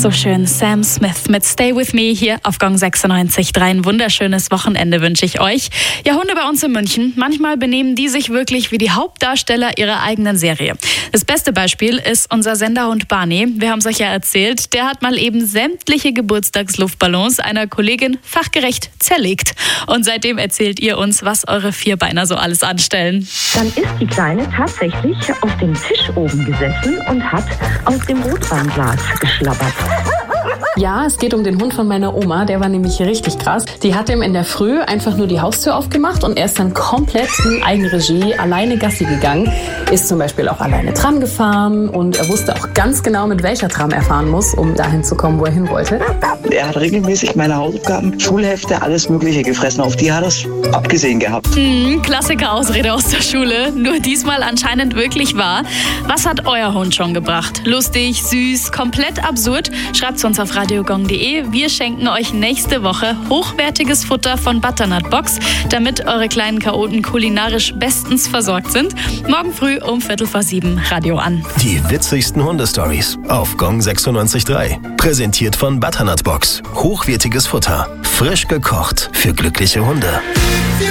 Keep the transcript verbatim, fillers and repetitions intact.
So schön. Sam Smith mit Stay With Me hier auf Gong sechsundneunzig Komma drei. Ein wunderschönes Wochenende wünsche ich euch. Ja, Hunde bei uns in München. Manchmal benehmen die sich wirklich wie die Hauptdarsteller ihrer eigenen Serie. Das beste Beispiel ist unser Senderhund Barney. Wir haben es euch ja erzählt. Der hat mal eben sämtliche Geburtstagsluftballons einer Kollegin fachgerecht zerlegt. Und seitdem erzählt ihr uns, was eure Vierbeiner so alles anstellen. Dann ist die Kleine tatsächlich auf dem Tisch oben gesessen und hat aus dem Rotweinglas geschlabbert. Ja, es geht um den Hund von meiner Oma, der war nämlich richtig krass. Die hat ihm in der Früh einfach nur die Haustür aufgemacht und er ist dann komplett in Eigenregie alleine Gassi gegangen. Ist zum Beispiel auch alleine Tram gefahren und er wusste auch ganz genau, mit welcher Tram er fahren muss, um dahin zu kommen, wo er hin wollte. Er hat regelmäßig meine Hausaufgaben, Schulhefte, alles Mögliche gefressen. Auf die hat er es abgesehen gehabt. Hm, Klassiker-Ausrede aus der Schule, nur diesmal anscheinend wirklich wahr. Was hat euer Hund schon gebracht? Lustig, süß, komplett absurd? Schreibt's uns auf radiogong punkt de. Wir schenken euch nächste Woche hochwertiges Futter von Butternut Box, damit eure kleinen Chaoten kulinarisch bestens versorgt sind. Morgen früh um Viertel vor sieben Radio an. Die witzigsten Hundestories auf Gong sechsundneunzig Komma drei. Präsentiert von Butternut Box. Hochwertiges Futter. Frisch gekocht für glückliche Hunde.